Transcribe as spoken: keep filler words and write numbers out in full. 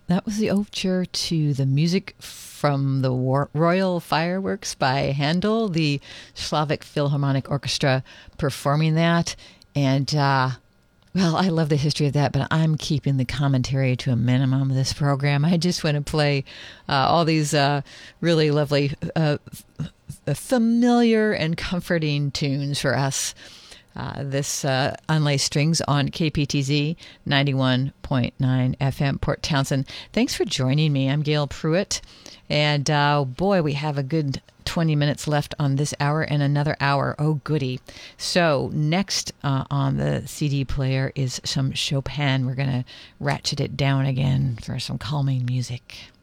That was the overture to the music from the War- Royal Fireworks by Handel, the Slavic Philharmonic Orchestra performing that. And, uh, well, I love the history of that, but I'm keeping the commentary to a minimum of this program. I just want to play uh, all these uh, really lovely, uh, f- familiar and comforting tunes for us. Uh, this uh, Unlaced Strings on K P T Z ninety-one point nine F M, Port Townsend. Thanks for joining me. I'm Gail Pruitt. And uh, boy, we have a good twenty minutes left on this hour and another hour. Oh, goody. So next uh, on the C D player is some Chopin. We're going to ratchet it down again for some calming music.